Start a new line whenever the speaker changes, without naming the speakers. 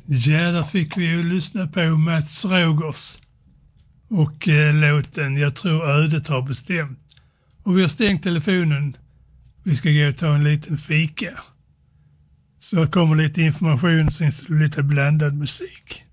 Ja, där fick vi ju lyssna på Mats Rogers och låten Jag tror ödet har bestämt. Och vi har stängt telefonen. Vi ska gå och ta en liten fika. Så kommer lite information, sen lite blandad musik.